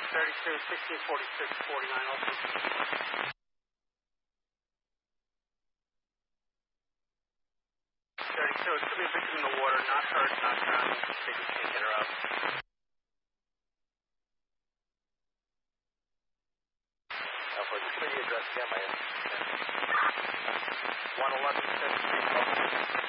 1646, 49 also. So it could be a victim in the water, not hurt, not drowning. They just can't get her up. For the city address again, my 111 Street.